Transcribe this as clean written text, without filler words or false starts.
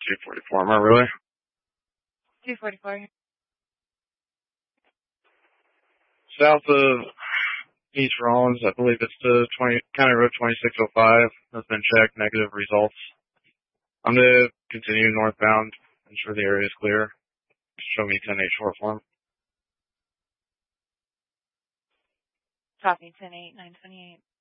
244, am I really? 244. South of East Rollins, I believe it's the County Road 2605. Has been checked, negative results. I'm going to continue northbound, ensure the area is clear. Show me 10-8 short form. Copy, 10-8, 928.